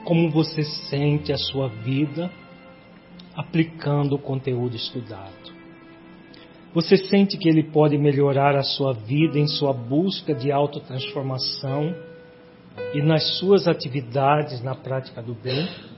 como você sente a sua vida aplicando o conteúdo estudado. Você sente que ele pode melhorar a sua vida em sua busca de autotransformação e nas suas atividades na prática do bem?